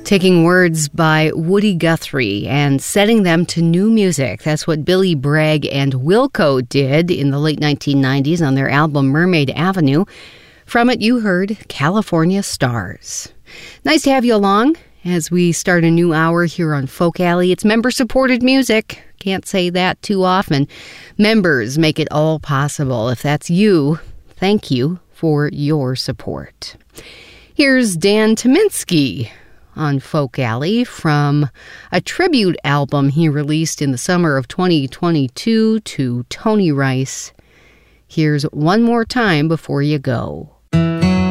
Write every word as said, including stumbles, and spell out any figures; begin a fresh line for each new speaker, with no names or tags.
Taking words by Woody Guthrie and setting them to new music. That's what Billy Bragg and Wilco did in the late nineteen nineties on their album Mermaid Avenue. From it, you heard California Stars. Nice to have you along as we start a new hour here on Folk Alley. It's member-supported music. Can't say that too often. Members make it all possible. If that's you, thank you for your support. Here's Dan Tyminski on Folk Alley from a tribute album he released in the summer of twenty twenty-two to Tony Rice. Here's One More Time Before You Go.